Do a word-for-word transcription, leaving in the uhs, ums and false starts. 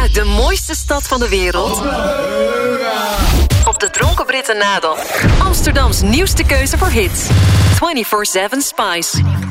Uit de mooiste stad van de wereld. Op de dronken Britten nadel. Amsterdams nieuwste keuze voor hits. vierentwintig zeven Spice.